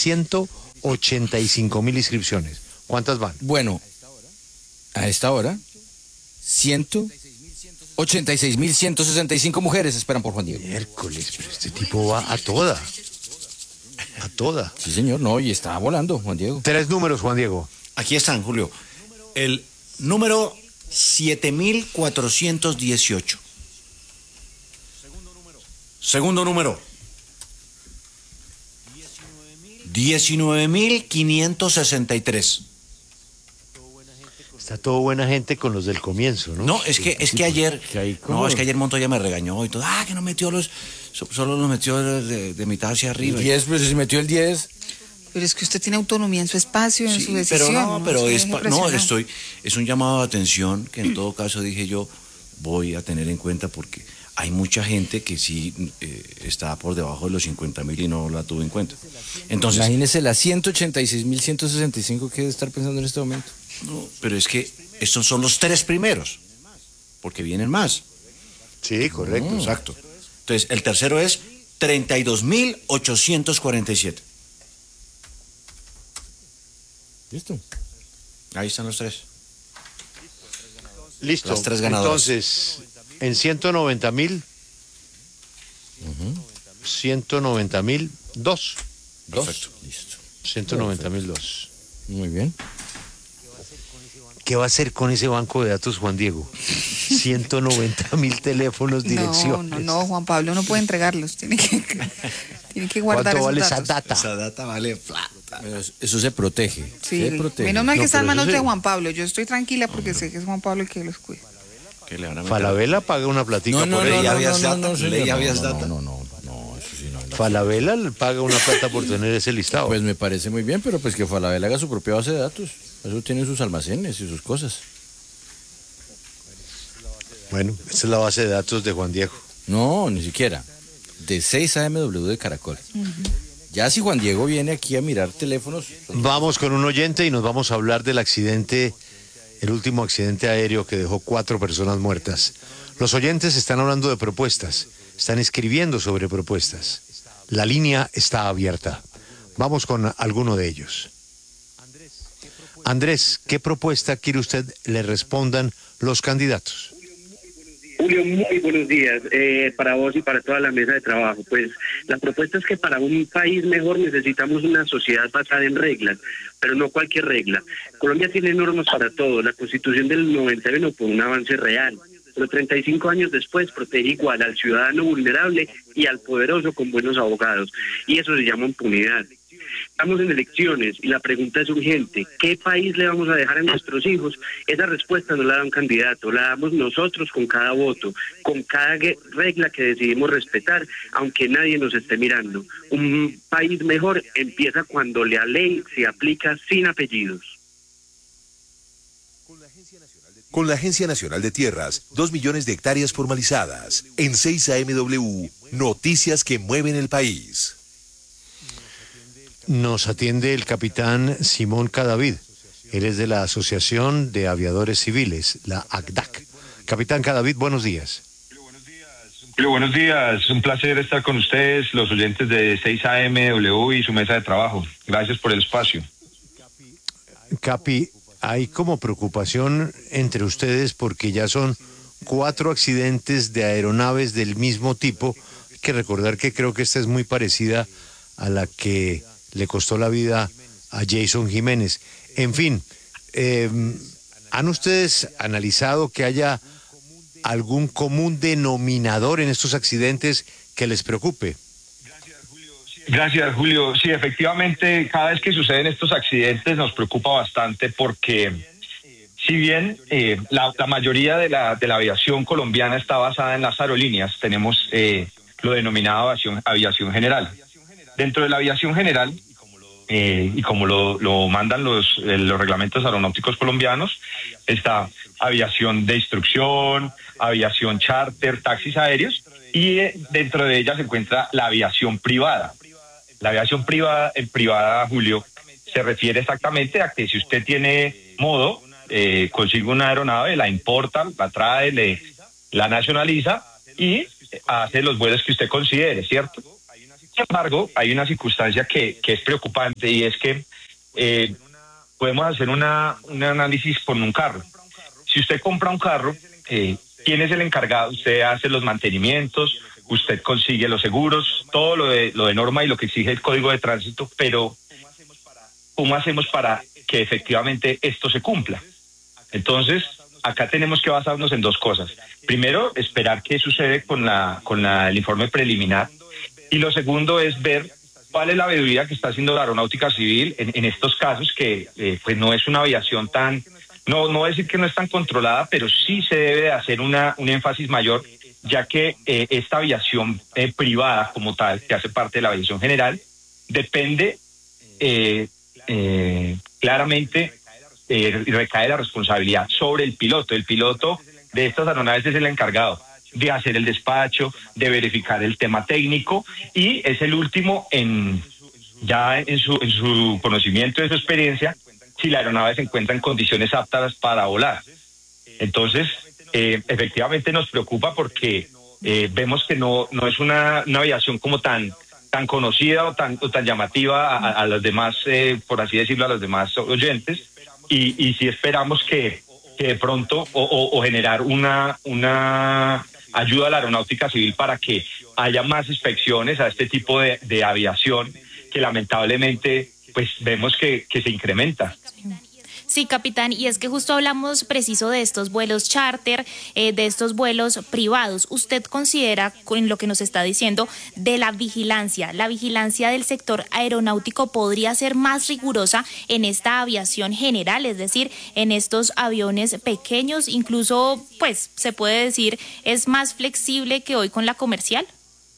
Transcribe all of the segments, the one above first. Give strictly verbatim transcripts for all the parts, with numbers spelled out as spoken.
ciento ochenta y cinco mil inscripciones. ¿Cuántas van? Bueno, a esta hora, ciento ochenta y seis mil ciento sesenta y cinco mujeres esperan por Juan Diego. Miércoles, pero este tipo va a toda. A toda. Sí, señor, no, y está volando, Juan Diego. Tres números, Juan Diego. Aquí están, Julio. El número siete mil cuatrocientos dieciocho. Segundo número. diecinueve mil quinientos sesenta y tres. Está todo buena gente con los del comienzo, ¿no? No, es que, es que ayer, que hay como- no, es que ayer Montoya me regañó y todo. Ah, que no metió los, so- solo los metió de, de- de mitad hacia arriba. El diez, pues si metió el diez. Pero es que usted tiene autonomía en su espacio, en Sí, su decisión. pero no, pero Se es, deje pa- no, presionar. estoy, es un llamado de atención que en todo caso dije yo voy a tener en cuenta porque hay mucha gente que sí eh, está por debajo de los cincuenta mil y no la tuvo en cuenta. Entonces, Imagínese las ciento ochenta y seis mil ciento sesenta y cinco que debe estar pensando en este momento. no, pero es que estos son los tres primeros, porque vienen más. Sí, correcto. Exacto. Entonces, el tercero es treinta y dos mil ochocientos cuarenta y siete. ¿Listo? Ahí están los tres. Listo. Las tres ganadoras. Entonces, en ciento noventa mil, ciento noventa mil, dos. Dos. Perfecto. Listo. ciento noventa mil, dos. Muy bien. ¿Qué va a hacer con ese banco de datos, Juan Diego? ciento noventa mil teléfonos, No, direcciones. no, no, Juan Pablo no puede entregarlos. Tiene que, tiene que guardar ¿Cuánto esos vale esa datos. data? Esa data vale plata. Pero eso se protege. Sí, Se protege. menos mal que No, está en pero eso manos de sí. Juan Pablo. Yo estoy tranquila porque sé que es Juan Pablo el que los cuida. Que le van a meter- Falabella paga una platica No, no, por no, ella. no, habías no, data, no, señor, ley no, habías no, data. No, no, no, no, eso sí no. no. Falabella le paga una plata por tener ese listado. Pues me parece muy bien, pero pues que Falabella haga su propia base de datos. Eso tiene sus almacenes y sus cosas. Bueno, esa es la base de datos de Juan Diego. No, ni siquiera. De seis A M W de Caracol. Ya si Juan Diego viene aquí a mirar teléfonos. Vamos con un oyente y nos vamos a hablar del accidente, el último accidente aéreo que dejó cuatro personas muertas. Los oyentes están hablando de propuestas, están escribiendo sobre propuestas. La línea está abierta. Vamos con alguno de ellos. Andrés, ¿qué propuesta quiere usted le respondan los candidatos? Julio, muy buenos días eh, para vos y para toda la mesa de trabajo. Pues la propuesta es que para un país mejor necesitamos una sociedad basada en reglas, pero no cualquier regla. Colombia tiene normas para todo. La Constitución del noventa y uno fue un avance real, pero treinta y cinco años después protege igual al ciudadano vulnerable y al poderoso con buenos abogados. Y eso se llama impunidad. Estamos en elecciones y la pregunta es urgente. ¿Qué país le vamos a dejar a nuestros hijos? Esa respuesta no la da un candidato, la damos nosotros con cada voto, con cada regla que decidimos respetar, aunque nadie nos esté mirando. Un país mejor empieza cuando la ley se aplica sin apellidos. Con la Agencia Nacional de Tierras, dos millones de hectáreas formalizadas. En seis A M W, noticias que mueven el país. Nos atiende el capitán Simón Cadavid. Él es de la Asociación de Aviadores Civiles, la A C D A C. Capitán Cadavid, buenos días. Julio, buenos días. Un placer estar con ustedes, los oyentes de seis A M W y su mesa de trabajo. Gracias por el espacio. Capi, hay como preocupación entre ustedes porque ya son cuatro accidentes de aeronaves del mismo tipo. Hay que recordar que creo que esta es muy parecida a la que le costó la vida a Jason Jiménez. En fin, eh, ¿han ustedes analizado que haya algún común denominador en estos accidentes que les preocupe? Gracias, Julio. Sí, efectivamente, cada vez que suceden estos accidentes nos preocupa bastante porque si bien eh, la, la mayoría de la, de la aviación colombiana está basada en las aerolíneas, tenemos eh, lo denominado aviación, aviación general. Dentro de la aviación general, eh, y como lo, lo mandan los, eh, los reglamentos aeronáuticos colombianos, está aviación de instrucción, aviación charter, taxis aéreos, y eh, dentro de ella se encuentra la aviación privada. La aviación privada, en privada, Julio, se refiere exactamente a que si usted tiene modo, eh, consigue una aeronave, la importa, la trae, le, la nacionaliza y hace los vuelos que usted considere, ¿cierto? Sin embargo, hay una circunstancia que, que es preocupante y es que eh, podemos hacer una, un análisis con un carro. Si usted compra un carro, eh, ¿quién es el encargado? Usted hace los mantenimientos, usted consigue los seguros, todo lo de, lo de norma y lo que exige el Código de Tránsito, pero ¿cómo hacemos para que efectivamente esto se cumpla? Entonces, acá tenemos que basarnos en dos cosas. Primero, esperar qué sucede con la con la, el informe preliminar. Y lo segundo es ver cuál es la veeduría que está haciendo la Aeronáutica Civil en, en estos casos, que eh, pues no es una aviación tan, no no decir que no es tan controlada, pero sí se debe de hacer una, un énfasis mayor, ya que eh, esta aviación eh, privada como tal, que hace parte de la aviación general, depende eh, eh, claramente eh, y recae la responsabilidad sobre el piloto. El piloto de estas aeronaves es el encargado de hacer el despacho, de verificar el tema técnico y es el último en ya en su, en su conocimiento y su experiencia si la aeronave se encuentra en condiciones aptas para volar. Entonces, eh, efectivamente nos preocupa porque eh, vemos que no, no es una, una aviación como tan, tan conocida o tan, o tan llamativa a, a los demás, eh, por así decirlo, a los demás oyentes y, y sí esperamos que, que de pronto o, o, o generar una, una ayuda a la Aeronáutica Civil para que haya más inspecciones a este tipo de, de aviación que lamentablemente pues vemos que, que se incrementa. Sí, capitán, y es que justo hablamos preciso de estos vuelos charter, eh, de estos vuelos privados. ¿Usted considera, con lo que nos está diciendo, de la vigilancia, la vigilancia del sector aeronáutico podría ser más rigurosa en esta aviación general, es decir, en estos aviones pequeños, incluso, pues, se puede decir, es más flexible que hoy con la comercial?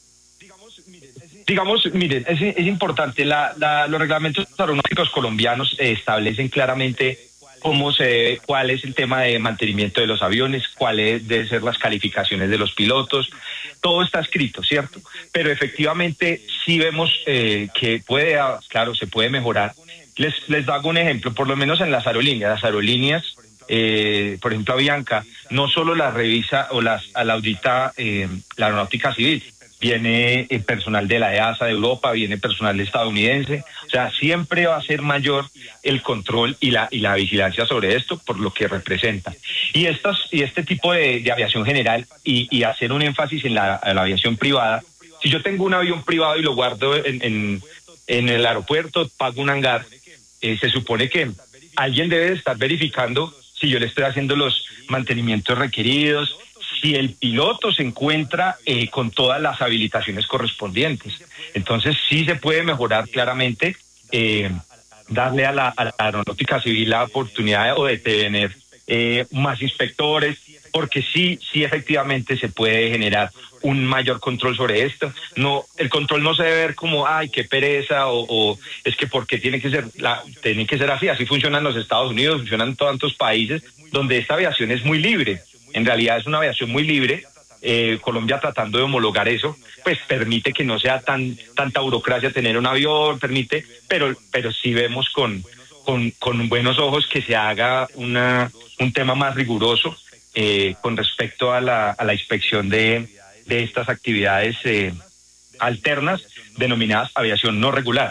Digamos, miren, es, es importante, la, la, los reglamentos aeronáuticos colombianos eh, establecen claramente cómo se debe, cuál es el tema de mantenimiento de los aviones, cuáles deben ser las calificaciones de los pilotos, todo está escrito, ¿cierto? Pero efectivamente sí vemos eh, que puede, claro, se puede mejorar. Les, les hago un ejemplo, por lo menos en las aerolíneas, las aerolíneas, eh, por ejemplo, Avianca, no solo las revisa o las a la audita eh, la Aeronáutica Civil, viene el personal de la E A S A de Europa, viene personal estadounidense, o sea, siempre va a ser mayor el control y la y la vigilancia sobre esto por lo que representa. Y estas y este tipo de, de aviación general y, y hacer un énfasis en la, en la aviación privada, si yo tengo un avión privado y lo guardo en, en, en el aeropuerto, pago un hangar, eh, se supone que alguien debe estar verificando si yo le estoy haciendo los mantenimientos requeridos, si el piloto se encuentra eh, con todas las habilitaciones correspondientes. Entonces sí se puede mejorar claramente, eh, darle a la, a la Aeronáutica Civil la oportunidad de, de tener eh, más inspectores, porque sí, sí efectivamente se puede generar un mayor control sobre esto. No, el control no se debe ver como, ay, qué pereza, o, o es que porque tiene que ser, la, tiene que ser así, así funcionan los Estados Unidos, funcionan tantos países donde esta aviación es muy libre. En realidad es una aviación muy libre. Eh, Colombia tratando de homologar eso, pues permite que no sea tan tanta burocracia tener un avión, permite, pero pero sí vemos con con, con buenos ojos que se haga una un tema más riguroso eh, con respecto a la a la inspección de de estas actividades eh, alternas denominadas aviación no regular.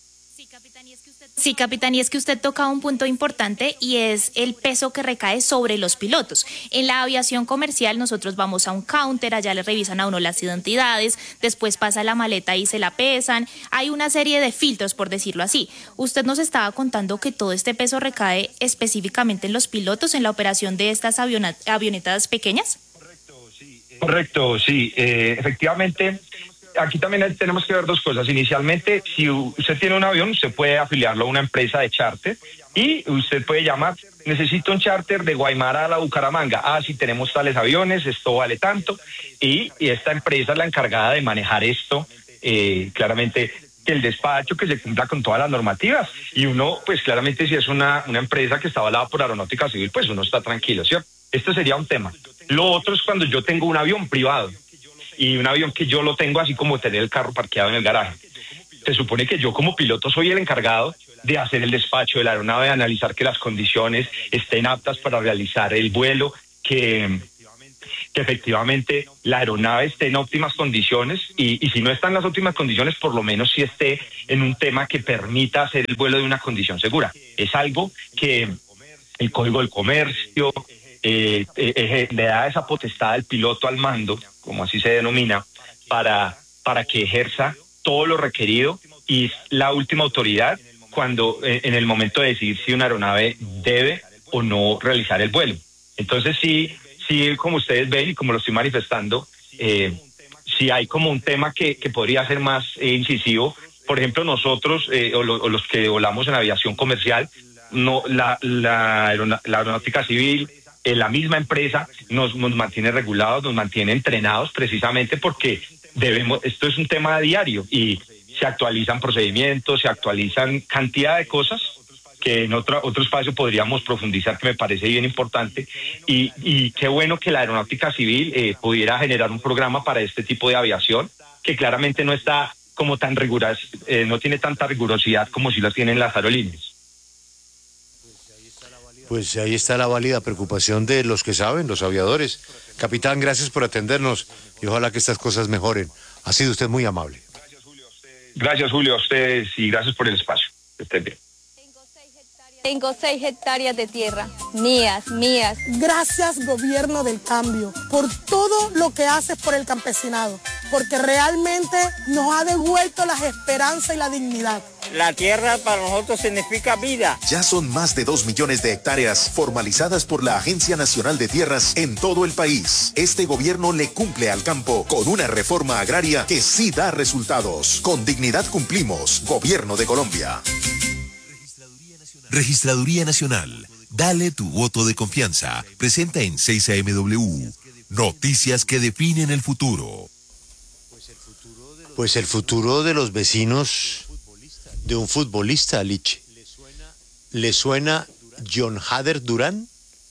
Sí, capitán, y es que usted toca un punto importante y es el peso que recae sobre los pilotos. En la aviación comercial nosotros vamos a un counter, allá le revisan a uno las identidades, después pasa la maleta y se la pesan. Hay una serie de filtros, por decirlo así. Usted nos estaba contando que todo este peso recae específicamente en los pilotos en la operación de estas aviona- avionetas pequeñas. Correcto, sí, eh, efectivamente. Aquí también tenemos que ver dos cosas. Inicialmente, si usted tiene un avión, usted puede afiliarlo a una empresa de charter y usted puede llamar, necesito un charter de Guaymara a la Bucaramanga. Ah, sí, tenemos tales aviones, esto vale tanto. Y, y esta empresa es la encargada de manejar esto, eh, claramente, que el despacho, que se cumpla con todas las normativas. Y uno, pues claramente, si es una, una empresa que está avalada por Aeronáutica Civil, pues uno está tranquilo, ¿cierto? Esto sería un tema. Lo otro es cuando yo tengo un avión privado. Y un avión que yo lo tengo así como tener el carro parqueado en el garaje. Se supone que yo como piloto soy el encargado de hacer el despacho de la aeronave, de analizar que las condiciones estén aptas para realizar el vuelo, que, que efectivamente la aeronave esté en óptimas condiciones y, y si no está en las óptimas condiciones, por lo menos si esté en un tema que permita hacer el vuelo de una condición segura. Es algo que el Código del Comercio eh, eh, eh, le da esa potestad al piloto al mando, como así se denomina, para, para que ejerza todo lo requerido y es la última autoridad cuando eh, en el momento de decidir si una aeronave debe o no realizar el vuelo. Entonces sí, sí, como ustedes ven y como lo estoy manifestando, eh, sí hay como un tema que, que podría ser más eh, incisivo. Por ejemplo, nosotros, eh, o, lo, o los que volamos en aviación comercial, no la, la, aerona, la aeronáutica civil, eh, la misma empresa nos, nos mantiene regulados, nos mantiene entrenados precisamente porque debemos, esto es un tema diario y se actualizan procedimientos, se actualizan cantidad de cosas que en otro, otro espacio podríamos profundizar, que me parece bien importante, y, y qué bueno que la aeronáutica civil eh, pudiera generar un programa para este tipo de aviación, que claramente no está como tan rigurosa, eh, no tiene tanta rigurosidad como si lo tienen las aerolíneas. Pues ahí está la válida preocupación de los que saben, los aviadores. Capitán, gracias por atendernos y ojalá que estas cosas mejoren. Ha sido usted muy amable. Gracias, Julio, a ustedes y gracias por el espacio. Que estén bien. Tengo seis hectáreas de tierra, mías, mías. Gracias, gobierno del cambio, por todo lo que haces por el campesinado, porque realmente nos ha devuelto las esperanzas y la dignidad. La tierra para nosotros significa vida. Ya son más de dos millones de hectáreas formalizadas por la Agencia Nacional de Tierras en todo el país. Este gobierno le cumple al campo con una reforma agraria que sí da resultados. Con dignidad cumplimos. Gobierno de Colombia. Registraduría Nacional, dale tu voto de confianza. Presenta en seis A M W noticias que definen el futuro. Pues el futuro de los vecinos de un futbolista, Liche. ¿Le suena John Hader Durán?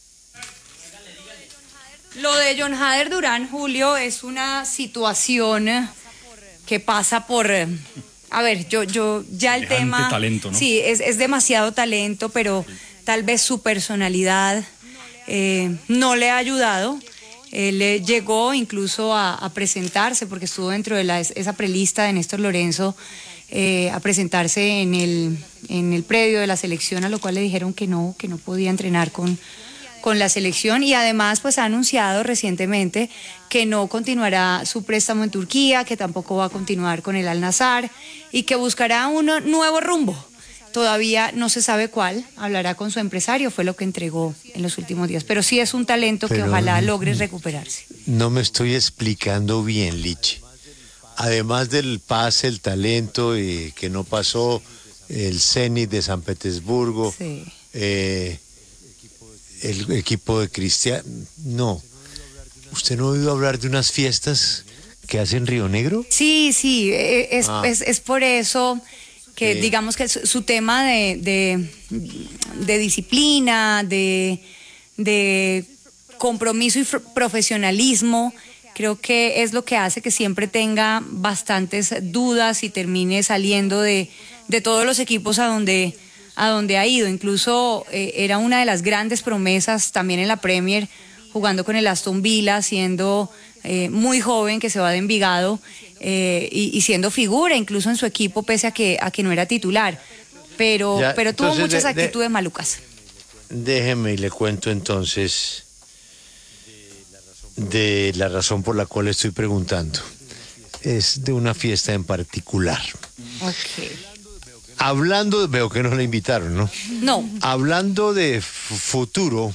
Lo de John Hader Durán, Julio, es una situación que pasa por... A ver, yo, yo ya el Semejante tema... talento, ¿no? Sí, es, es demasiado talento, pero tal vez su personalidad eh, no le ha ayudado. Él eh, llegó incluso a, a presentarse, porque estuvo dentro de la, esa prelista de Néstor Lorenzo, eh, a presentarse en el, en el predio de la selección, a lo cual le dijeron que no, que no podía entrenar con... con la selección y además pues ha anunciado recientemente que no continuará su préstamo en Turquía, que tampoco va a continuar con el Al-Nassr y que buscará un nuevo rumbo. Todavía no se sabe cuál, hablará con su empresario, fue lo que entregó en los últimos días, pero sí es un talento pero que ojalá logre recuperarse. No me estoy explicando bien, Liche. Además del pase, el talento eh, que no pasó, el Zenit de San Petersburgo, sí. eh, el equipo de Cristian, no. ¿Usted no ha oído hablar de unas fiestas que hacen Río Negro? Sí, sí, es, ah. es, es por eso que sí. Digamos que su, su tema de, de, de disciplina, de, de compromiso y profesionalismo, creo que es lo que hace que siempre tenga bastantes dudas y termine saliendo de, de todos los equipos a donde... a donde ha ido, incluso eh, era una de las grandes promesas también en la Premier, jugando con el Aston Villa, siendo eh, muy joven, que se va de Envigado, eh, y, y siendo figura incluso en su equipo, pese a que, a que no era titular, pero, ya, pero tuvo muchas de, actitudes de, malucas. Déjeme y le cuento entonces de la razón por la cual estoy preguntando. Es de una fiesta en particular. Ok. Hablando, veo que no le invitaron, ¿no? No. Hablando de futuro,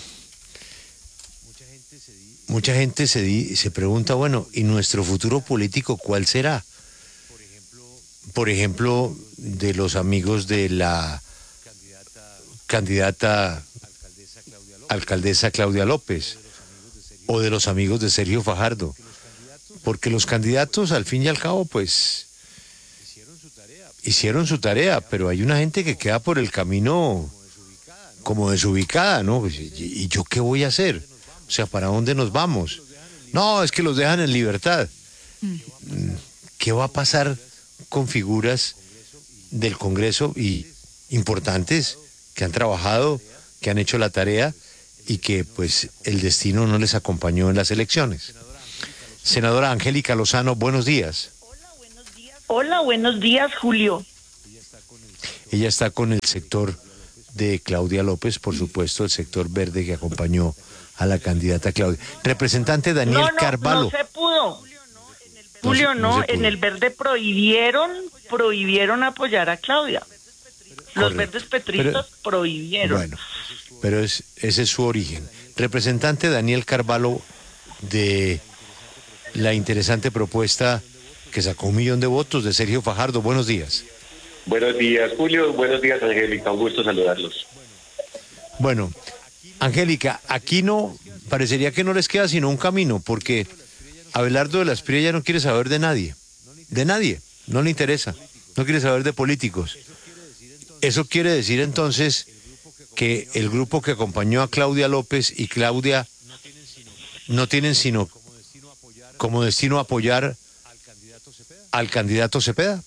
mucha gente se, di, se pregunta, bueno, ¿y nuestro futuro político cuál será? Por ejemplo, de los amigos de la candidata alcaldesa Claudia López, o de los amigos de Sergio Fajardo, porque los candidatos, al fin y al cabo, pues... hicieron su tarea, pero hay una gente que queda por el camino como desubicada, ¿no? ¿Y yo qué voy a hacer? O sea, ¿para dónde nos vamos? No, es que los dejan en libertad. ¿Qué va a pasar con figuras del Congreso y importantes que han trabajado, que han hecho la tarea y que pues el destino no les acompañó en las elecciones. Senadora Angélica Lozano, buenos días. Hola, buenos días, Julio. Ella está con el sector de Claudia López, por supuesto, el sector verde que acompañó a la candidata Claudia. Representante Daniel no, no, Carvalho. No se pudo. Julio, no, no, no en el verde prohibieron, prohibieron apoyar a Claudia. Los Correcto. verdes petristas pero, prohibieron. Bueno, pero es, ese es su origen. Representante Daniel Carvalho, de la interesante propuesta que sacó un millón de votos de Sergio Fajardo. Buenos días. Buenos días, Julio. Buenos días, Angélica. Un gusto saludarlos. Bueno, Angélica, aquí no, parecería que no les queda sino un camino, porque Abelardo de la Espriella ya no quiere saber de nadie. De nadie. No le interesa. No quiere saber de políticos. Eso quiere decir entonces que el grupo que acompañó a Claudia López y Claudia no tienen sino como destino apoyar al candidato Cepeda.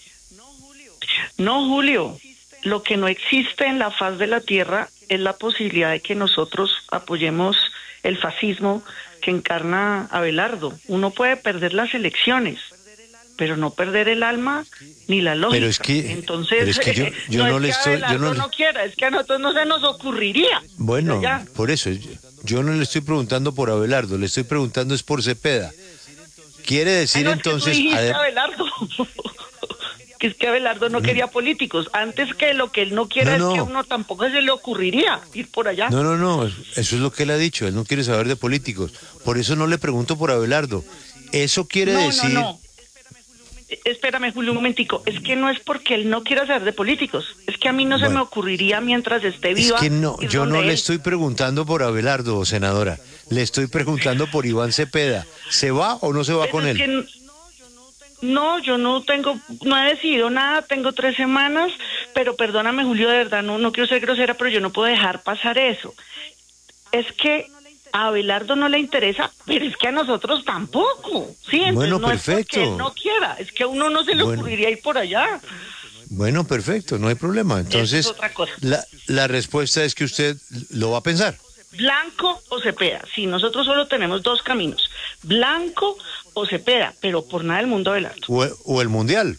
No, Julio, lo que no existe en la faz de la tierra es la posibilidad de que nosotros apoyemos el fascismo que encarna Abelardo. Uno puede perder las elecciones, pero no perder el alma ni la lógica. Pero es que, entonces, pero es que yo, yo no, no es le que estoy... Abelardo Yo no, no quiera, es que a nosotros no se nos ocurriría. Bueno, por eso, yo, yo no le estoy preguntando por Abelardo, le estoy preguntando es por Cepeda. Quiere decir ah, no, entonces... Es que tú dijiste a... Abelardo. Que es que Abelardo no quería políticos. Antes que lo que él no quiera no, no. es que a uno tampoco se le ocurriría ir por allá. No, no, no, eso es lo que él ha dicho, él no quiere saber de políticos. Por eso no le pregunto por Abelardo. Eso quiere no, decir... No, no, Espérame, Julio, un momentico. Es que no es porque él no quiera saber de políticos. Es que a mí no bueno, se me ocurriría mientras esté viva. Es que no, yo no él... le estoy preguntando por Abelardo, senadora. Le estoy preguntando por Iván Cepeda. ¿Se va o no se va Pero con él? Que... No, yo no tengo, no he decidido nada, tengo tres semanas, pero perdóname, Julio, de verdad, no, no quiero ser grosera, pero yo no puedo dejar pasar eso. Es que a Abelardo no le interesa, pero es que a nosotros tampoco, ¿sí? Entonces, bueno, no perfecto. Es porque él no quiera, es que a uno no se le bueno. ocurriría ir por allá. Bueno, perfecto, no hay problema. Entonces, es otra cosa. La, la respuesta es que usted lo va a pensar. Blanco o Cepeda, sí, nosotros solo tenemos dos caminos, Blanco o Cepeda, pero por nada del mundo Abelardo. O, o el Mundial.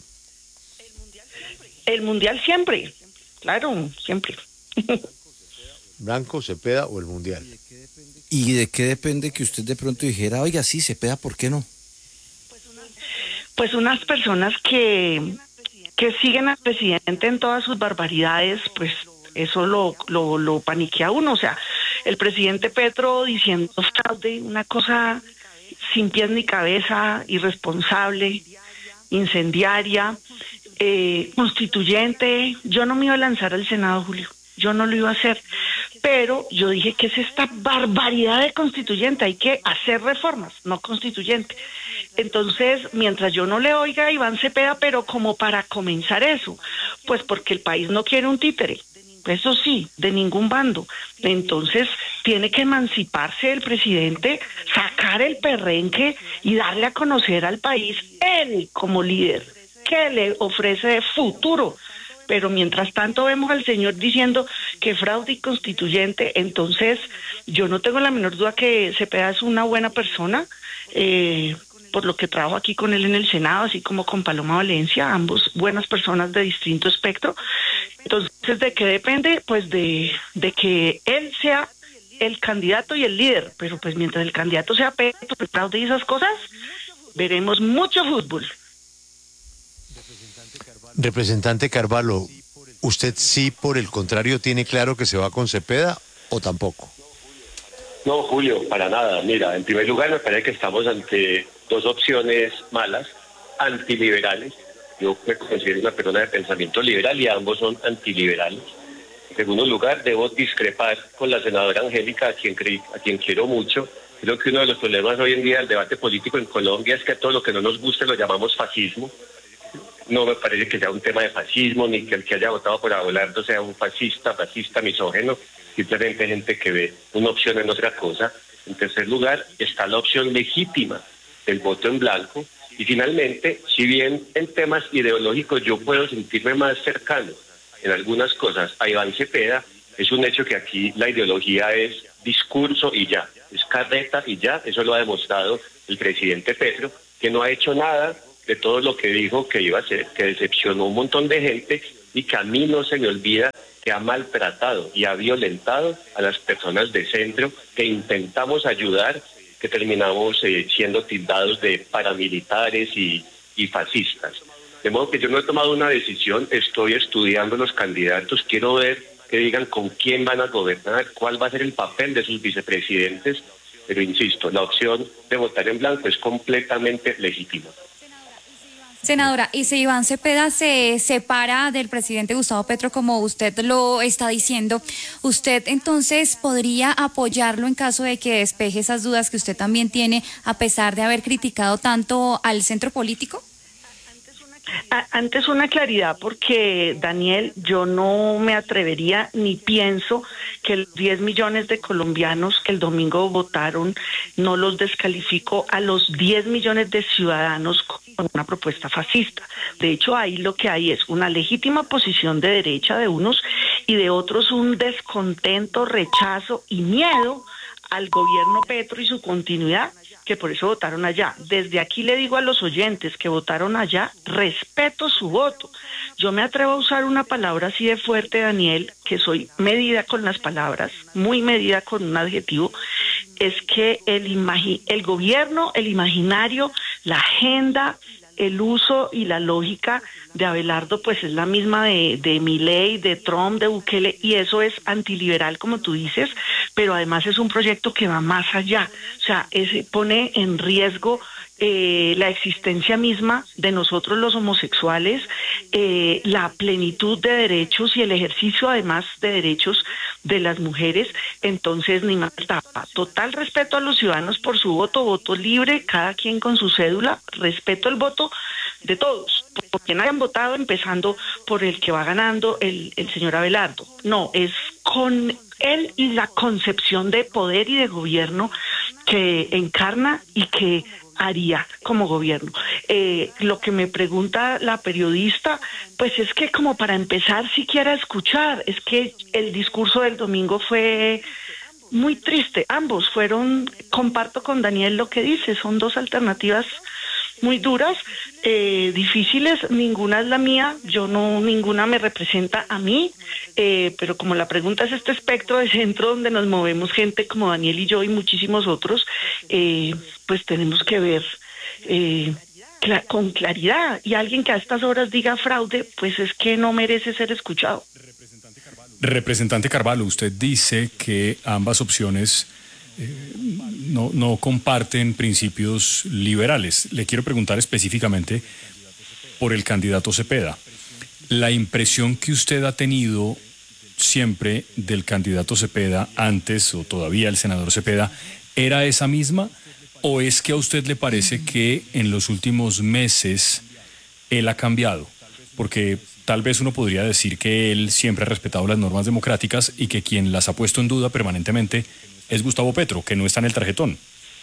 El Mundial siempre, claro, siempre. Blanco, Cepeda o el Mundial. ¿Y de qué depende que usted de pronto dijera, oiga, sí, Cepeda, ¿por qué no? Pues unas personas que, que siguen al presidente en todas sus barbaridades, pues eso lo, lo, lo paniquea a uno, o sea, el presidente Petro diciendo fraude, una cosa sin pies ni cabeza, irresponsable, incendiaria, eh, constituyente. Yo no me iba a lanzar al Senado, Julio, yo no lo iba a hacer, pero yo dije, ¿qué es esta barbaridad de constituyente? Hay que hacer reformas, no constituyente. Entonces, mientras yo no le oiga a Iván Cepeda, pero como para comenzar eso, pues porque el país no quiere un títere. Eso sí, de ningún bando. Entonces, tiene que emanciparse el presidente, sacar el perrenque y darle a conocer al país él como líder, que le ofrece de futuro. Pero mientras tanto vemos al señor diciendo que fraude y constituyente, entonces yo no tengo la menor duda que Cepeda es una buena persona, eh, por lo que trabajo aquí con él en el Senado, así como con Paloma Valencia, ambos buenas personas de distinto espectro. Entonces, ¿de qué depende? Pues de, de que él sea el candidato y el líder, pero pues mientras el candidato sea Petro, fraude y esas cosas, veremos mucho fútbol. Representante Carvalho, ¿usted sí, por el contrario, tiene claro que se va con Cepeda o tampoco? No, Julio, para nada. Mira, en primer lugar me parece que estamos ante dos opciones malas, antiliberales. Yo me considero una persona de pensamiento liberal y ambos son antiliberales. En segundo lugar, debo discrepar con la senadora Angélica, a quien, creí, a quien quiero mucho. Creo que uno de los problemas hoy en día del debate político en Colombia es que a todo lo que no nos guste lo llamamos fascismo. No me parece que sea un tema de fascismo, ni que el que haya votado por Abelardo sea un fascista, fascista, misógeno. Simplemente gente que ve una opción en otra cosa. En tercer lugar, está la opción legítima del voto en blanco. Y finalmente, si bien en temas ideológicos yo puedo sentirme más cercano en algunas cosas a Iván Cepeda, es un hecho que aquí la ideología es discurso y ya, es carreta y ya. Eso lo ha demostrado el presidente Petro, que no ha hecho nada de todo lo que dijo que iba a hacer, que decepcionó un montón de gente y que a mí no se me olvida que ha maltratado y ha violentado a las personas de centro que intentamos ayudar, que terminamos eh, siendo tildados de paramilitares y, y fascistas. De modo que yo no he tomado una decisión, estoy estudiando los candidatos, quiero ver que digan con quién van a gobernar, cuál va a ser el papel de sus vicepresidentes, pero insisto, la opción de votar en blanco es completamente legítima. Senadora, y si Iván Cepeda se separa del presidente Gustavo Petro, como usted lo está diciendo, ¿usted entonces podría apoyarlo en caso de que despeje esas dudas que usted también tiene, a pesar de haber criticado tanto al centro político? Antes una claridad, porque Daniel, yo no me atrevería ni pienso que los diez millones de colombianos que el domingo votaron no los descalifico a los diez millones de ciudadanos con una propuesta fascista. De hecho, ahí lo que hay es una legítima posición de derecha de unos y de otros un descontento, rechazo y miedo al gobierno Petro y su continuidad, que por eso votaron allá. Desde aquí le digo a los oyentes que votaron allá, respeto su voto. Yo me atrevo a usar una palabra así de fuerte, Daniel, que soy medida con las palabras, muy medida con un adjetivo, es que el, imagi- el gobierno, el imaginario, la agenda, el uso y la lógica de Abelardo pues es la misma de, de Milei, de Trump, de Bukele, y eso es antiliberal como tú dices, pero además es un proyecto que va más allá, o sea, es, pone en riesgo eh, la existencia misma de nosotros los homosexuales, eh, la plenitud de derechos y el ejercicio además de derechos de las mujeres. Entonces ni más tapa, total respeto a los ciudadanos por su voto, voto libre, cada quien con su cédula, respeto el voto de todos, por quien hayan votado, empezando por el que va ganando, el, el señor Abelardo. No, es con él y la concepción de poder y de gobierno que encarna y que haría como gobierno. Eh, lo que me pregunta la periodista, pues es que como para empezar siquiera a escuchar, es que el discurso del domingo fue muy triste, ambos fueron, comparto con Daniel lo que dice, son dos alternativas muy duras, eh, difíciles, ninguna es la mía, yo no, ninguna me representa a mí, eh, pero como la pregunta es este espectro de centro donde nos movemos gente como Daniel y yo y muchísimos otros, eh, pues tenemos que ver eh, cl- con claridad, y alguien que a estas horas diga fraude, pues es que no merece ser escuchado. Representante Carvalho, usted dice que ambas opciones eh, no, no comparten principios liberales. Le quiero preguntar específicamente por el candidato Cepeda. La impresión que usted ha tenido siempre del candidato Cepeda, antes o todavía el senador Cepeda, ¿era esa misma? ¿O es que a usted le parece que en los últimos meses él ha cambiado? Porque tal vez uno podría decir que él siempre ha respetado las normas democráticas y que quien las ha puesto en duda permanentemente es Gustavo Petro, que no está en el tarjetón.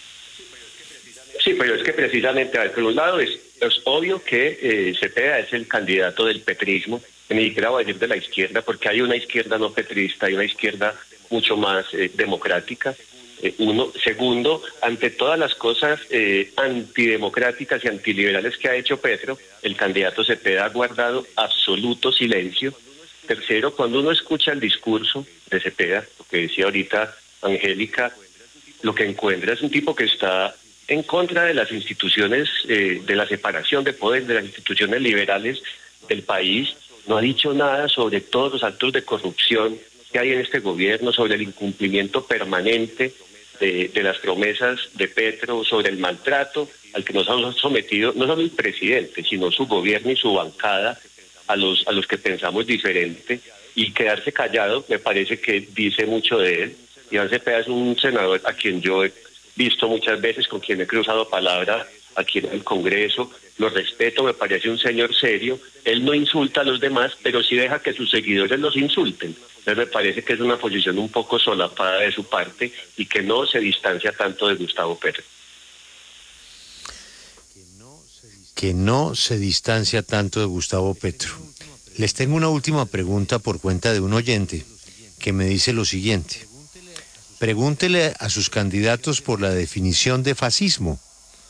Sí, pero es que precisamente, a ver, por un lado es, es obvio que eh, Cepeda es el candidato del petrismo, ni siquiera voy a decir de la izquierda, porque hay una izquierda no petrista, hay una izquierda mucho más eh, democrática. Eh, uno, segundo, ante todas las cosas eh, antidemocráticas y antiliberales que ha hecho Petro, el candidato Cepeda ha guardado absoluto silencio. Tercero, cuando uno escucha el discurso de Cepeda, lo que decía ahorita Angélica, lo que encuentra es un tipo que está en contra de las instituciones, eh, de la separación de poder, de las instituciones liberales del país. No ha dicho nada sobre todos los actos de corrupción que hay en este gobierno, sobre el incumplimiento permanente de, de las promesas de Petro, sobre el maltrato al que nos han sometido no solo el presidente, sino su gobierno y su bancada a los, a los que pensamos diferente, y quedarse callado me parece que dice mucho de él. Iván Cepeda es un senador a quien yo he visto muchas veces, con quien he cruzado palabra aquí en el Congreso, lo respeto, me parece un señor serio, él no insulta a los demás, pero sí deja que sus seguidores los insulten. Entonces me parece que es una posición un poco solapada de su parte y que no se distancia tanto de Gustavo Petro. Que no se distancia tanto de Gustavo Petro. Les tengo una última pregunta por cuenta de un oyente que me dice lo siguiente. Pregúntele a sus candidatos por la definición de fascismo.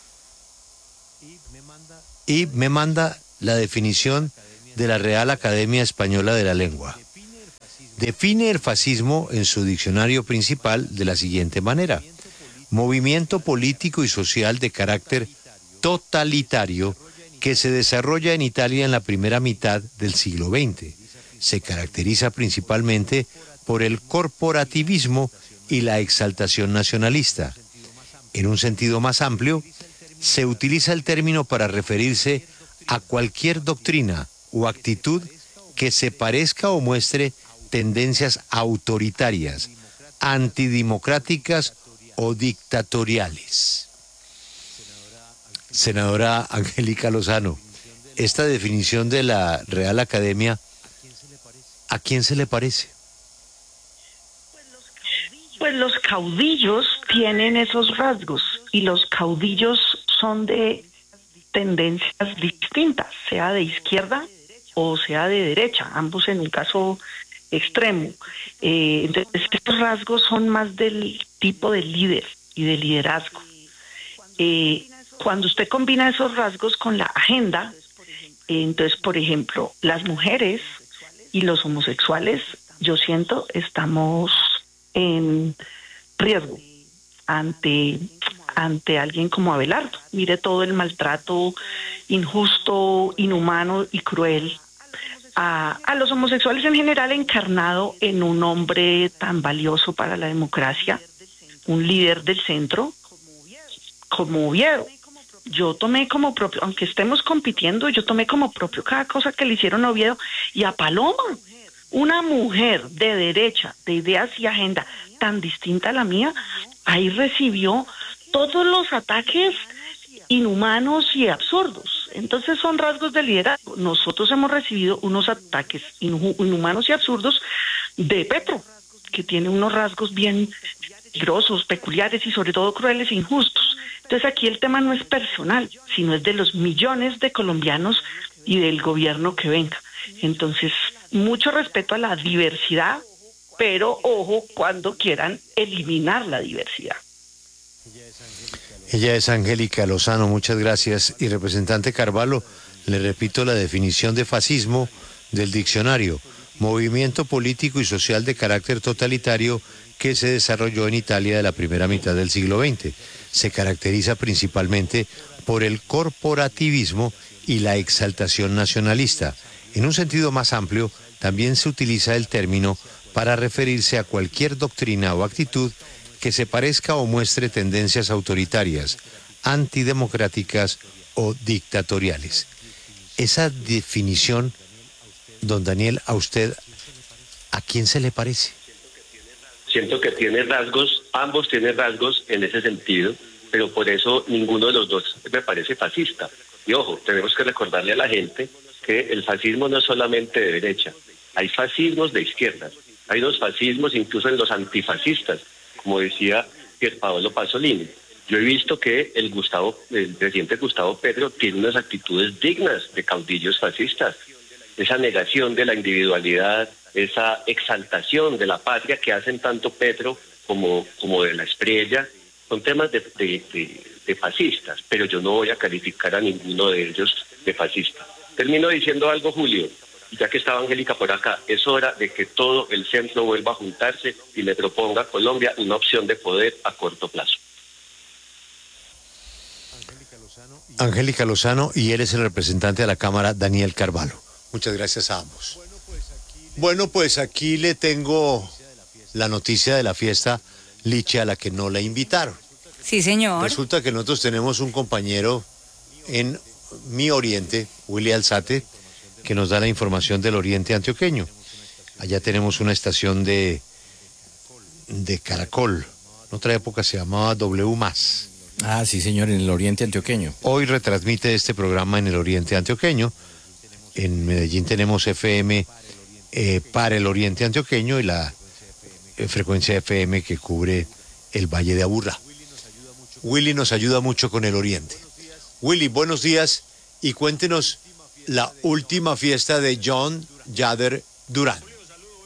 Y me manda la definición de la Real Academia Española de la Lengua. Define el fascismo en su diccionario principal de la siguiente manera: movimiento político y social de carácter totalitario que se desarrolla en Italia en la primera mitad del siglo veinte. Se caracteriza principalmente por el corporativismo y la exaltación nacionalista. En un sentido más amplio, se utiliza el término para referirse a cualquier doctrina o actitud que se parezca o muestre tendencias autoritarias, antidemocráticas o dictatoriales. Senadora Angélica Lozano, esta definición de la Real Academia, ¿a quién se le parece? Pues los caudillos tienen esos rasgos y los caudillos son de tendencias distintas, sea de izquierda o sea de derecha, ambos en un caso extremo. Eh, entonces estos rasgos son más del tipo de líder y de liderazgo. Eh, cuando usted combina esos rasgos con la agenda, eh, entonces, por ejemplo, las mujeres y los homosexuales, yo siento, estamos en riesgo ante, ante alguien como Abelardo. Mire todo el maltrato injusto, inhumano y cruel a, a los homosexuales en general, encarnado en un hombre tan valioso para la democracia, un líder del centro como Oviedo. Yo tomé como propio, aunque estemos compitiendo, yo tomé como propio cada cosa que le hicieron a Oviedo y a Paloma, una mujer de derecha, de ideas y agenda tan distinta a la mía. Ahí recibió todos los ataques inhumanos y absurdos. Entonces son rasgos de liderazgo. Nosotros hemos recibido unos ataques inhumanos y absurdos de Petro, que tiene unos rasgos bien grosos, peculiares y sobre todo crueles e injustos. Entonces aquí el tema no es personal, sino es de los millones de colombianos y del gobierno que venga. Entonces, mucho respeto a la diversidad, pero ojo cuando quieran eliminar la diversidad. Ella es Angélica Lozano, muchas gracias. Y representante Carvalho, le repito la definición de fascismo del diccionario: movimiento político y social de carácter totalitario que se desarrolló en Italia de la primera mitad del siglo veinte. Se caracteriza principalmente por el corporativismo y la exaltación nacionalista. En un sentido más amplio, también se utiliza el término para referirse a cualquier doctrina o actitud que se parezca o muestre tendencias autoritarias, antidemocráticas o dictatoriales. Esa definición, don Daniel, a usted, ¿a quién se le parece? Siento que tiene rasgos, ambos tienen rasgos en ese sentido, pero por eso ninguno de los dos me parece fascista. Y ojo, tenemos que recordarle a la gente que el fascismo no es solamente de derecha, hay fascismos de izquierda, hay los fascismos incluso en los antifascistas, como decía Pierpaolo Pasolini. Yo he visto que el Gustavo, el presidente Gustavo Petro tiene unas actitudes dignas de caudillos fascistas, esa negación de la individualidad, esa exaltación de la patria que hacen tanto Petro como, como de la Espriella, son temas de, de, de, de fascistas, pero yo no voy a calificar a ninguno de ellos de fascista. Termino diciendo algo, Julio, ya que estaba Angélica por acá, es hora de que todo el centro vuelva a juntarse y le proponga a Colombia una opción de poder a corto plazo. Angélica Lozano, y él es el representante de la Cámara, Daniel Carvalho. Muchas gracias a ambos. Bueno, pues aquí le tengo la noticia de la fiesta Liche a la que no la invitaron. Sí, señor. Resulta que nosotros tenemos un compañero en Mi Oriente, Willy Alzate, que nos da la información del Oriente Antioqueño. Allá tenemos una estación de, de Caracol. En otra época se llamaba W más. Ah, sí, señor, en el Oriente Antioqueño. Hoy retransmite este programa en el Oriente Antioqueño. En Medellín tenemos F M eh, para el Oriente Antioqueño y la eh, frecuencia F M que cubre el Valle de Aburrá. Willy nos ayuda mucho con el Oriente. Willy, buenos días y cuéntenos la última fiesta de John Yader Durán.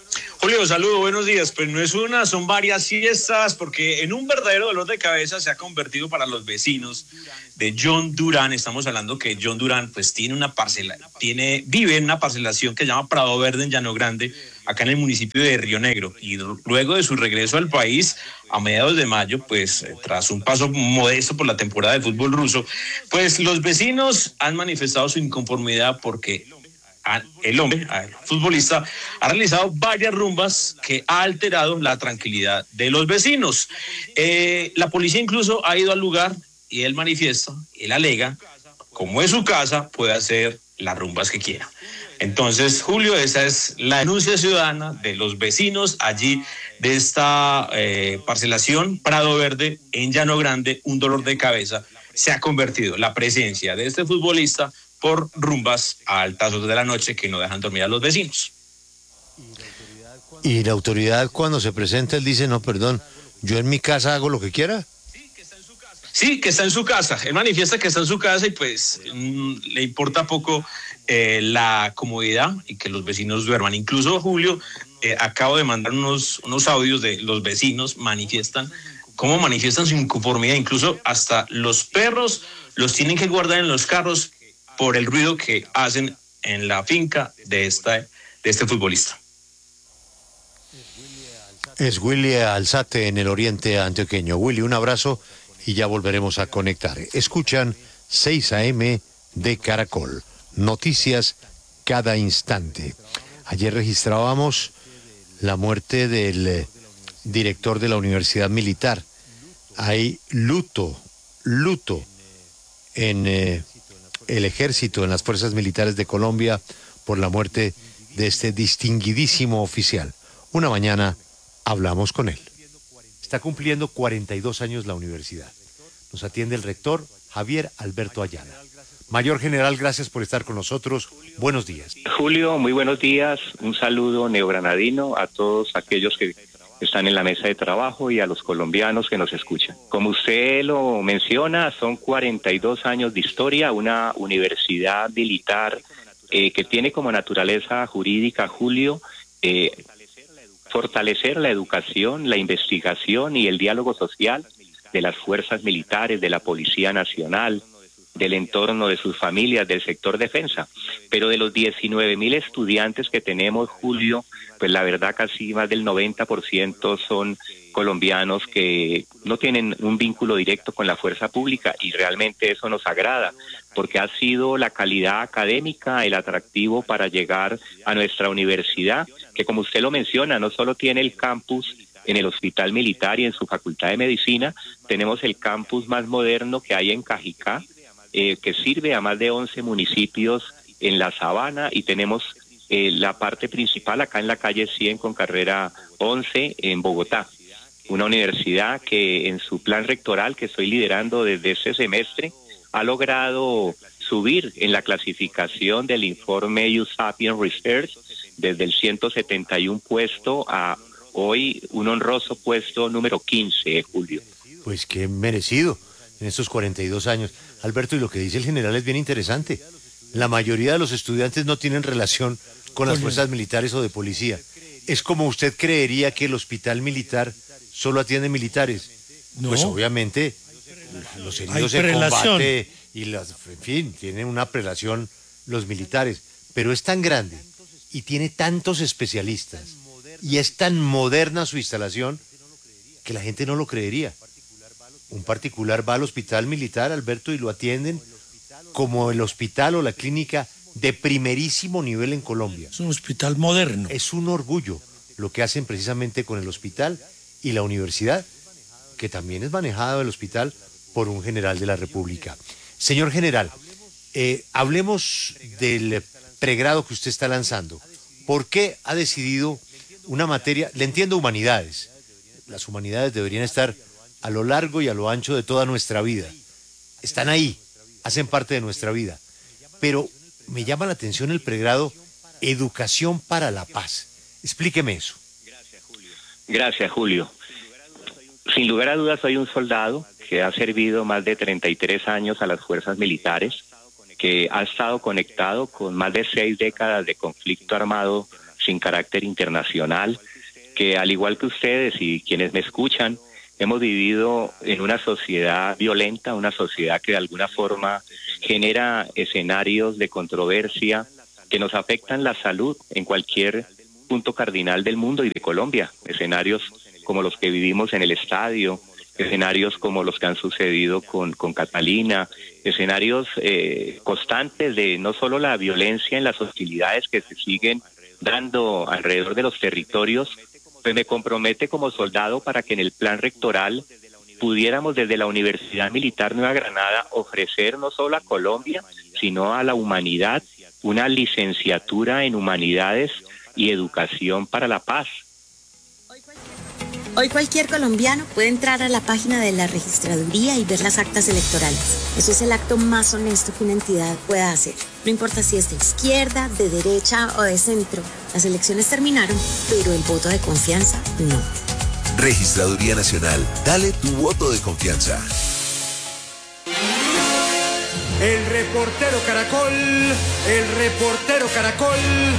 Julio, saludo, buenos días. Pues no es una, son varias fiestas, porque en un verdadero dolor de cabeza se ha convertido para los vecinos de John Durán. Estamos hablando que John Durán pues tiene una parcela, tiene, vive en una parcelación que se llama Prado Verde en Llano Grande, acá en el municipio de Río Negro. Y luego de su regreso al país a mediados de mayo, pues tras un paso modesto por la temporada del fútbol ruso, pues los vecinos han manifestado su inconformidad porque el hombre, el futbolista, ha realizado varias rumbas que ha alterado la tranquilidad de los vecinos. Eh, la policía incluso ha ido al lugar y él manifiesta, él alega, como es su casa, puede hacer las rumbas que quiera. Entonces, Julio, esa es la denuncia ciudadana de los vecinos allí de esta eh, parcelación Prado Verde en Llano Grande. Un dolor de cabeza se ha convertido la presencia de este futbolista por rumbas a altas horas de la noche que no dejan dormir a los vecinos. Y la autoridad cuando se presenta, él dice, no, perdón, yo en mi casa hago lo que quiera. Sí, que está en su casa. Él manifiesta que está en su casa y pues mmm, le importa poco eh, la comodidad y que los vecinos duerman. Incluso, Julio, eh, acabo de mandar unos, unos audios de los vecinos, manifiestan cómo manifiestan su inconformidad. Incluso hasta los perros los tienen que guardar en los carros por el ruido que hacen en la finca de, esta, de este futbolista. Es Willy Alzate en el oriente antioqueño. Willy, un abrazo y ya volveremos a conectar. Escuchan seis a eme de Caracol. Noticias cada instante. Ayer registrábamos la muerte del eh, director de la Universidad Militar. Hay luto, luto en eh, el ejército, en las fuerzas militares de Colombia, por la muerte de este distinguidísimo oficial. Una mañana hablamos con él. Está cumpliendo cuarenta y dos años la universidad. Nos atiende el rector Javier Alberto Ayala. Mayor general, gracias por estar con nosotros. Buenos días. Julio, muy buenos días. Un saludo neogranadino a todos aquellos que están en la mesa de trabajo y a los colombianos que nos escuchan. Como usted lo menciona, son cuarenta y dos años de historia, una universidad militar eh, que tiene como naturaleza jurídica, Julio, eh, fortalecer la educación, la investigación y el diálogo social de las fuerzas militares, de la Policía Nacional, del entorno de sus familias, del sector defensa. Pero de los diecinueve mil estudiantes que tenemos, Julio, pues la verdad casi más del noventa por ciento son colombianos que no tienen un vínculo directo con la fuerza pública, y realmente eso nos agrada, porque ha sido la calidad académica el atractivo para llegar a nuestra universidad, que como usted lo menciona, no solo tiene el campus en el Hospital Militar y en su Facultad de Medicina, tenemos el campus más moderno que hay en Cajicá, eh, que sirve a más de once municipios en la Sabana, y tenemos eh, la parte principal acá en la calle cien con carrera once en Bogotá. Una universidad que en su plan rectoral, que estoy liderando desde este semestre, ha logrado subir en la clasificación del informe USapiens Research desde el ciento setenta y uno puesto a hoy un honroso puesto número quince, Julio. Pues qué merecido en estos cuarenta y dos años. Alberto, y lo que dice el general es bien interesante. La mayoría de los estudiantes no tienen relación con las fuerzas militares o de policía. Es como usted creería que el hospital militar solo atiende militares. No. Pues obviamente los heridos en combate y las, en fin, tienen una prelación los militares, pero es tan grande y tiene tantos especialistas y es tan moderna su instalación que la gente no lo creería. Un particular va al hospital militar, Alberto, y lo atienden como el hospital o la clínica de primerísimo nivel en Colombia. Es un hospital moderno. Es un orgullo lo que hacen precisamente con el hospital y la universidad, que también es manejado el hospital por un general de la República. Señor general, eh, hablemos del pregrado que usted está lanzando. ¿Por qué ha decidido una materia? Le entiendo humanidades. Las humanidades deberían estar a lo largo y a lo ancho de toda nuestra vida. Están ahí, hacen parte de nuestra vida. Pero me llama la atención el pregrado Educación para la Paz. Explíqueme eso. Gracias, Julio. Sin lugar a dudas, soy un soldado que ha servido más de treinta y tres años a las fuerzas militares, que ha estado conectado con más de seis décadas de conflicto armado sin carácter internacional, que al igual que ustedes y quienes me escuchan, hemos vivido en una sociedad violenta, una sociedad que de alguna forma genera escenarios de controversia que nos afectan la salud en cualquier punto cardinal del mundo y de Colombia. Escenarios como los que vivimos en el estadio, escenarios como los que han sucedido con, con Catalina, escenarios eh, constantes de no solo la violencia en las hostilidades que se siguen dando alrededor de los territorios, pues me compromete como soldado para que en el plan rectoral pudiéramos desde la Universidad Militar Nueva Granada ofrecer no solo a Colombia, sino a la humanidad una licenciatura en humanidades y educación para la paz. Hoy cualquier colombiano puede entrar a la página de la registraduría y ver las actas electorales. Eso es el acto más honesto que una entidad pueda hacer. No importa si es de izquierda, de derecha o de centro. Las elecciones terminaron, pero el voto de confianza no. Registraduría Nacional. Dale tu voto de confianza. El reportero Caracol, el reportero Caracol.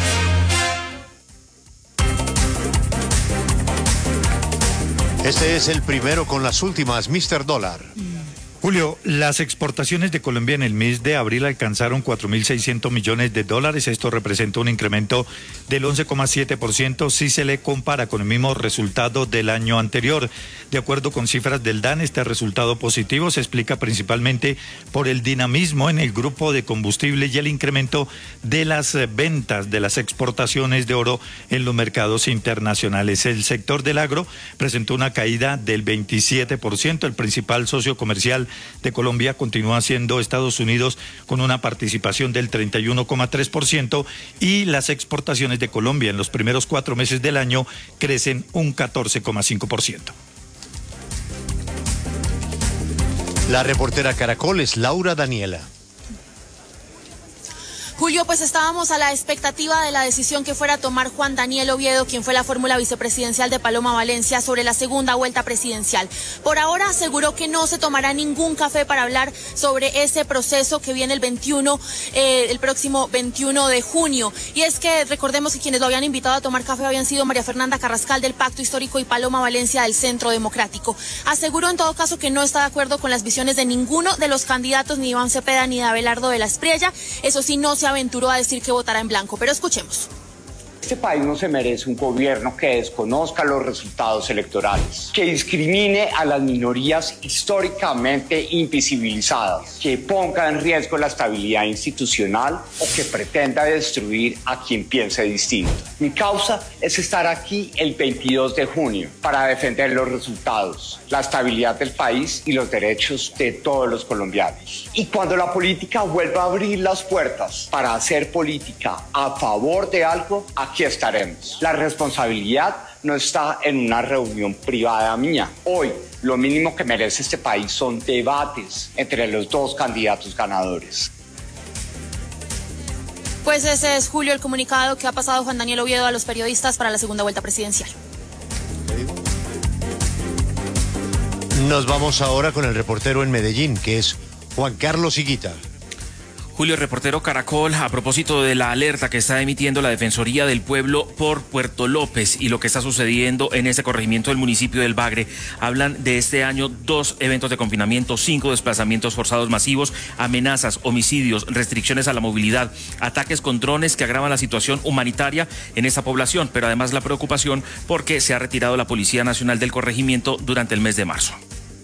Este es el primero con las últimas, mister Dólar. Julio, las exportaciones de Colombia en el mes de abril alcanzaron cuatro mil seiscientos millones de dólares. Esto representa un incremento del once coma siete por ciento si se le compara con el mismo resultado del año anterior. De acuerdo con cifras del D A N, este resultado positivo se explica principalmente por el dinamismo en el grupo de combustible y el incremento de las ventas de las exportaciones de oro en los mercados internacionales. El sector del agro presentó una caída del veintisiete por ciento. El principal socio comercial de Colombia continúa siendo Estados Unidos con una participación del treinta y uno coma tres por ciento y las exportaciones de Colombia en los primeros cuatro meses del año crecen un catorce coma cinco por ciento. La reportera Caracol es Laura Daniela. Julio, pues estábamos a la expectativa de la decisión que fuera a tomar Juan Daniel Oviedo, quien fue la fórmula vicepresidencial de Paloma Valencia sobre la segunda vuelta presidencial. Por ahora aseguró que no se tomará ningún café para hablar sobre ese proceso que viene el veintiuno, eh, el próximo veintiuno de junio. Y es que recordemos que quienes lo habían invitado a tomar café habían sido María Fernanda Carrascal del Pacto Histórico y Paloma Valencia del Centro Democrático. Aseguró en todo caso que no está de acuerdo con las visiones de ninguno de los candidatos, ni Iván Cepeda ni de Abelardo de la Espriella. Eso sí, no se aventuró a decir que votará en blanco, pero escuchemos. Este país no se merece un gobierno que desconozca los resultados electorales, que discrimine a las minorías históricamente invisibilizadas, que ponga en riesgo la estabilidad institucional o que pretenda destruir a quien piense distinto. Mi causa es estar aquí el veintidós de junio para defender los resultados, la estabilidad del país y los derechos de todos los colombianos. Y cuando la política vuelva a abrir las puertas para hacer política a favor de algo, aquí estaremos. La responsabilidad no está en una reunión privada mía. Hoy, lo mínimo que merece este país son debates entre los dos candidatos ganadores. Pues ese es, Julio, el comunicado que ha pasado Juan Daniel Oviedo a los periodistas para la segunda vuelta presidencial. Nos vamos ahora con el reportero en Medellín, que es Juan Carlos Higuita. Julio, reportero Caracol, a propósito de la alerta que está emitiendo la Defensoría del Pueblo por Puerto López y lo que está sucediendo en ese corregimiento del municipio del Bagre, hablan de este año dos eventos de confinamiento, cinco desplazamientos forzados masivos, amenazas, homicidios, restricciones a la movilidad, ataques con drones que agravan la situación humanitaria en esta población, pero además la preocupación porque se ha retirado la Policía Nacional del corregimiento durante el mes de marzo.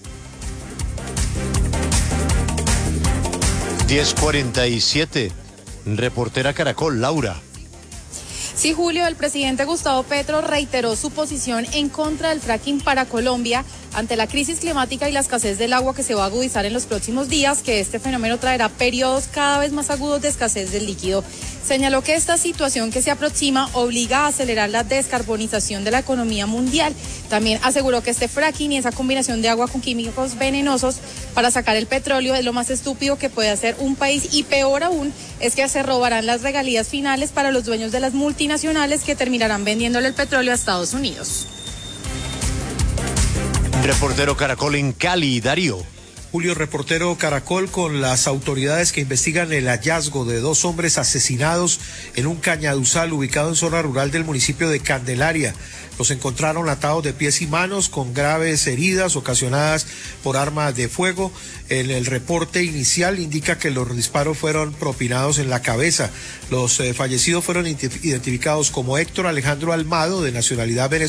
diez cuarenta y siete, reportera Caracol, Laura. Sí, Julio, el presidente Gustavo Petro reiteró su posición en contra del fracking para Colombia ante la crisis climática y la escasez del agua que se va a agudizar en los próximos días, que este fenómeno traerá periodos cada vez más agudos de escasez del líquido. Señaló que esta situación que se aproxima obliga a acelerar la descarbonización de la economía mundial. También aseguró que este fracking y esa combinación de agua con químicos venenosos para sacar el petróleo es lo más estúpido que puede hacer un país, y peor aún es que se robarán las regalías finales para los dueños de las multinacionales que terminarán vendiéndole el petróleo a Estados Unidos. Reportero Caracol en Cali, Darío. Julio, reportero Caracol, con las autoridades que investigan el hallazgo de dos hombres asesinados en un cañaduzal ubicado en zona rural del municipio de Candelaria. Los encontraron atados de pies y manos con graves heridas ocasionadas por armas de fuego. En el reporte inicial indica que los disparos fueron propinados en la cabeza. Los eh, fallecidos fueron identificados como Héctor Alejandro Almado, de nacionalidad venezolana,